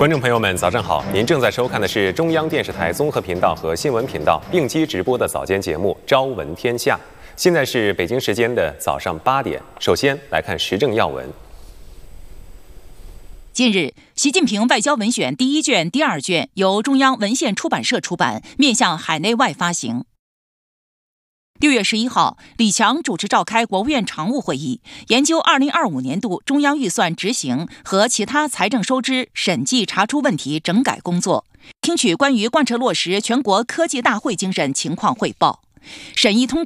观众朋友们，早上好！您正在收看的是中央电视台综合频道和新闻频道并机直播的早间节目《朝闻天下》。现在是北京时间的早上8点。首先来看时政要闻。 近日，习近平外交文选第1卷、第2卷由中央文献出版社出版，面向海内外发行。6月11号，李强主持召开国务院常务会议，研究2025年度中央预算执行和其他财政收支审计查出问题整改工作，听取关于贯彻落实全国科技大会精神情况汇报，审议通